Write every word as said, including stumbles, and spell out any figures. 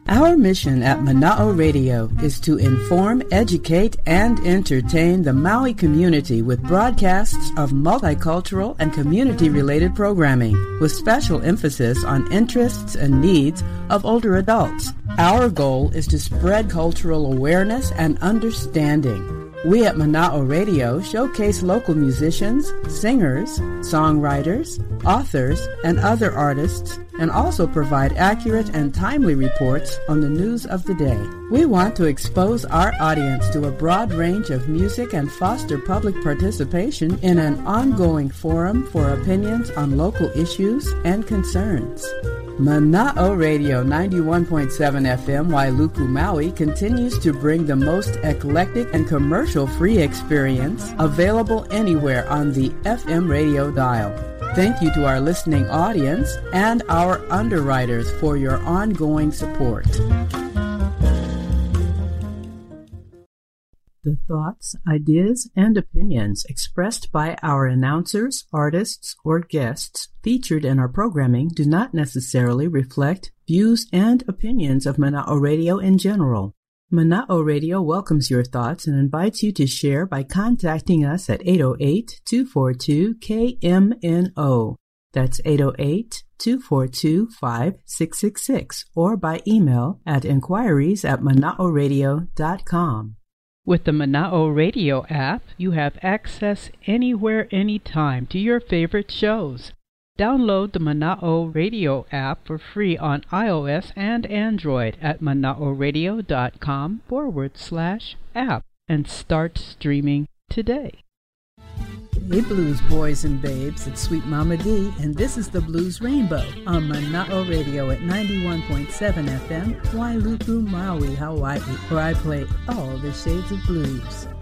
Our mission at Mana'o Radio is to inform, educate, and entertain the Maui community with broadcasts of multicultural and community-related programming, with special emphasis on interests and needs of older adults. Our goal is to spread cultural awareness and understanding. We at Mana'o Radio showcase local musicians, singers, songwriters, authors, and other artists, and also provide accurate and timely reports on the news of the day. We want to expose our audience to a broad range of music and foster public participation in an ongoing forum for opinions on local issues and concerns. Mana'o Radio ninety-one point seven F M Wailuku, Maui continues to bring the most eclectic and commercial-free experience available anywhere on the F M radio dial. Thank you to our listening audience and our underwriters for your ongoing support. The thoughts, ideas, and opinions expressed by our announcers, artists, or guests featured in our programming do not necessarily reflect views and opinions of Mana'o Radio in general. Mana'o Radio welcomes your thoughts and invites you to share by contacting us at eight oh eight, two four two, K M N O. That's eight oh eight, two four two, five six six six, or by email at inquiries at mana'o radio dot com. With the Mana'o Radio app, you have access anywhere, anytime to your favorite shows. Download the Mana'o Radio app for free on iOS and Android at mana'oradio.com forward slash app and start streaming today. Hey blues boys and babes, it's Sweet Mama D, and this is the Blues Rainbow on Mana'o Radio at ninety-one point seven F M, Wailuku, Maui, Hawaii, where I play all the shades of blues.